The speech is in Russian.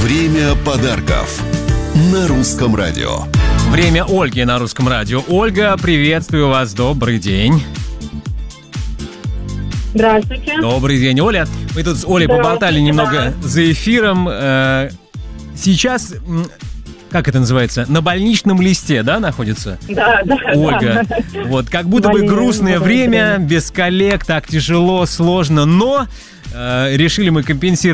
Время подарков на Русском радио. Время Ольги на Русском радио. Ольга, приветствую вас, добрый день. Здравствуйте. Добрый день, Оля. Мы тут с Олей поболтали немного за эфиром. Сейчас, как это называется, на больничном листе, да, находится? Да, Ольга. Да. Вот, как будто бы грустное время, без коллег, так тяжело, сложно, но решили мы компенсировать